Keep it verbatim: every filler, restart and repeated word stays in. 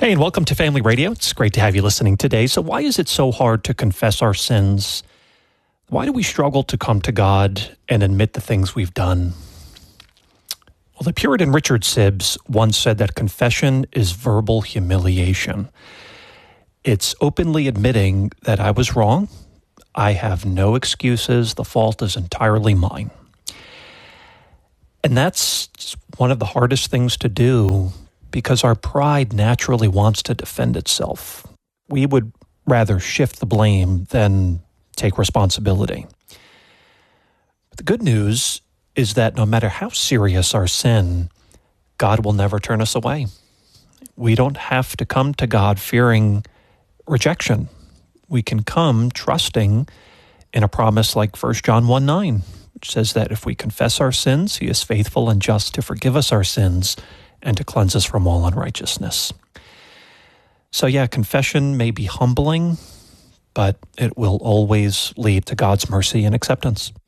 Hey, and welcome to Family Radio. It's great to have you listening today. So why is it so hard to confess our sins? Why do we struggle to come to God and admit the things we've done? Well, the Puritan Richard Sibbes once said that confession is verbal humiliation. It's openly admitting that I was wrong. I have no excuses. The fault is entirely mine. And that's one of the hardest things to do because our pride naturally wants to defend itself. We would rather shift the blame than take responsibility. But the good news is that no matter how serious our sin, God will never turn us away. We don't have to come to God fearing rejection. We can come trusting in a promise like First John one nine, which says that if we confess our sins, he is faithful and just to forgive us our sins and to cleanse us from all unrighteousness. So yeah, confession may be humbling, but it will always lead to God's mercy and acceptance.